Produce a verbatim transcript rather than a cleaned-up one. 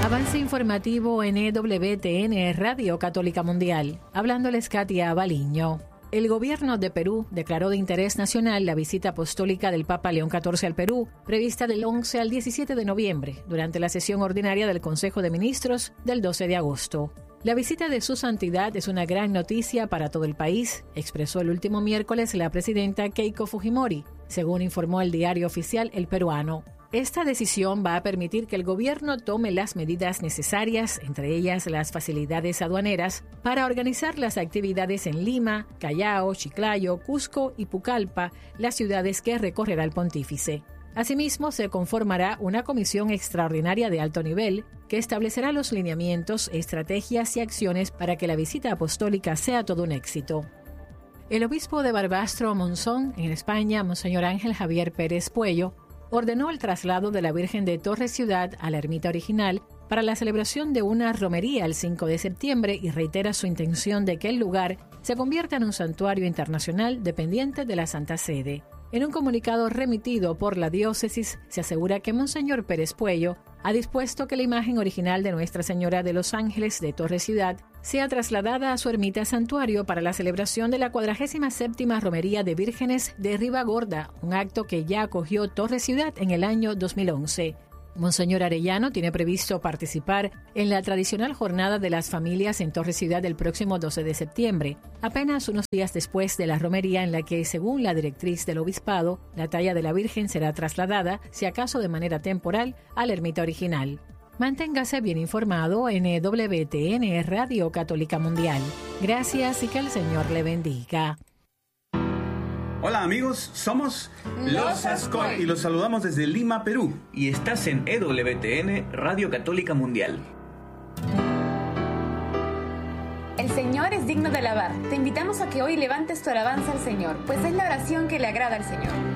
Avance informativo en E W T N Radio Católica Mundial. Hablándoles Katia Baliño. El gobierno de Perú declaró de interés nacional la visita apostólica del Papa León catorce al Perú, prevista del once al diecisiete de noviembre, durante la sesión ordinaria del Consejo de Ministros del doce de agosto. La visita de su santidad es una gran noticia para todo el país, expresó el último miércoles la presidenta Keiko Fujimori, según informó el diario oficial El Peruano. Esta decisión va a permitir que el gobierno tome las medidas necesarias, entre ellas las facilidades aduaneras, para organizar las actividades en Lima, Callao, Chiclayo, Cusco y Pucallpa, las ciudades que recorrerá el pontífice. Asimismo, se conformará una comisión extraordinaria de alto nivel que establecerá los lineamientos, estrategias y acciones para que la visita apostólica sea todo un éxito. El obispo de Barbastro Monzón, en España, Monseñor Ángel Javier Pérez Puello, ordenó el traslado de la Virgen de Torre Ciudad a la ermita original para la celebración de una romería el cinco de septiembre y reitera su intención de que el lugar se convierta en un santuario internacional dependiente de la Santa Sede. En un comunicado remitido por la diócesis, se asegura que Monseñor Pérez Puello ha dispuesto que la imagen original de Nuestra Señora de los Ángeles de Torre Ciudad sea trasladada a su ermita santuario para la celebración de la cuadragésima séptima Romería de Vírgenes de Ribagorda, un acto que ya acogió Torre Ciudad en el año dos mil once. Monseñor Arellano tiene previsto participar en la tradicional Jornada de las Familias en Torre Ciudad el próximo doce de septiembre, apenas unos días después de la romería en la que, según la directriz del obispado, la talla de la Virgen será trasladada, si acaso de manera temporal, a la ermita original. Manténgase bien informado en E W T N Radio Católica Mundial. Gracias y que el Señor le bendiga. Hola amigos, somos Los Ascol y los saludamos desde Lima, Perú. Y estás en E W T N Radio Católica Mundial. El Señor es digno de alabar. Te invitamos a que hoy levantes tu alabanza al Señor, pues es la oración que le agrada al Señor.